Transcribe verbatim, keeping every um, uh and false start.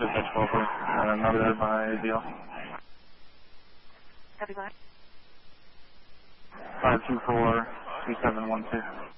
dispatch locally, and another by deal. Copy, go ahead. five two four two seven one two.